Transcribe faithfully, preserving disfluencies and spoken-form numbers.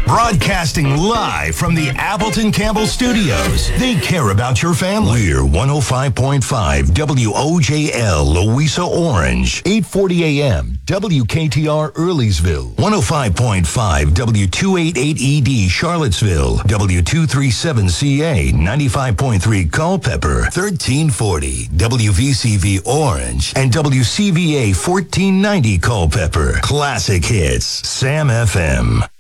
Broadcasting live from the Appleton Campbell Studios. They care about your family. We're one oh five point five W O J L, Louisa Orange. eight forty a.m. W K T R Earleysville. one oh five point five W two eighty-eight E D Charlottesville. W two thirty-seven C A. ninety-five point three Culpeper. thirteen forty W V C V Orange. And W C V A fourteen ninety Culpeper. Classic hits. Sam F M.